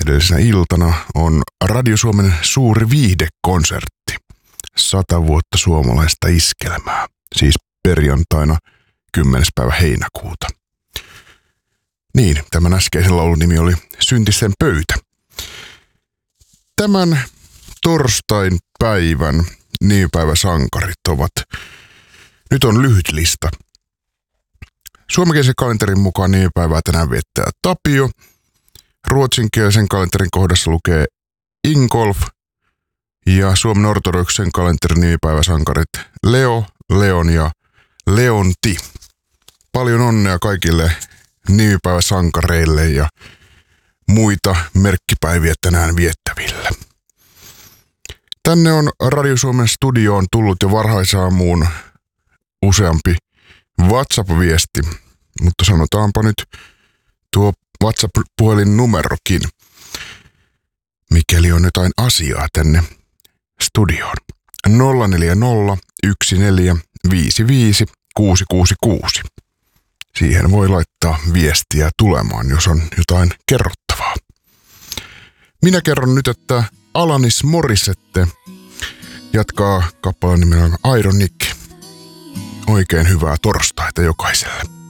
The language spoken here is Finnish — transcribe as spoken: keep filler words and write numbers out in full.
edellisenä iltana on Radio Suomen suuri viihdekonsertti. Sata vuotta suomalaista iskelmää, siis perjantaina kymmenes päivä heinäkuuta. Niin, tämän äskeisen laulun nimi oli Syntisten pöytä. Tämän torstain päivän nimipäiväsankarit ovat, nyt on lyhyt lista. Suomenkielisen kalenterin mukaan nimipäivää tänään viettää Tapio. Ruotsinkielisen kalenterin kohdassa lukee Ingolf. Ja Suomen ortodoksen kalenterin nimipäiväsankarit Leo, Leon ja Leonti. Paljon onnea kaikille nimipäiväsankareille ja muita merkkipäiviä tänään viettäville. Tänne on Radio Suomen studioon tullut jo varhaisaamuun useampi WhatsApp-viesti, mutta sanotaanpa nyt tuo WhatsApp-puhelinnumerokin, mikäli on jotain asiaa tänne studioon. nolla neljä nolla yksi neljä viisi viisi kuusi kuusi kuusi. Siihen voi laittaa viestiä tulemaan, jos on jotain kerrottavaa. Minä kerron nyt, että Alanis Morissette jatkaa kappaleen nimellä Ironic. Oikein hyvää torstaita jokaiselle.